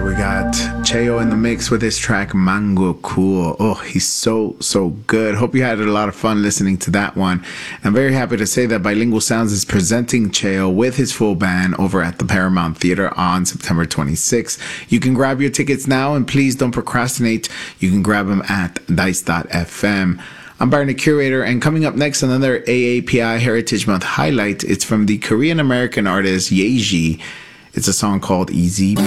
We got Cheo in the mix with his track Mango Cool. Oh, he's so good. Hope you had a lot of fun listening to that one. I'm very happy to say that Bilingual Sounds is presenting Cheo with his full band over at the Paramount Theater on September 26th. You can grab your tickets now, and please don't procrastinate. You can grab them at dice.fm. I'm Byron, the curator, and coming up next, another AAPI Heritage Month highlight. It's from the Korean-American artist Yeji. It's a song called Easy Be.